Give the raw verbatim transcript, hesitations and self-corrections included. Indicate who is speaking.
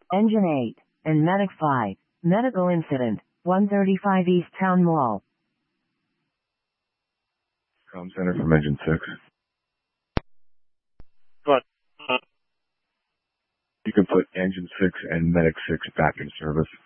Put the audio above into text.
Speaker 1: Engine eight and Medic five. Medical incident, one thirty-five East Town Mall.
Speaker 2: Com Center from Engine six.
Speaker 3: But, uh,
Speaker 2: You can put Engine six and Medic six back in service.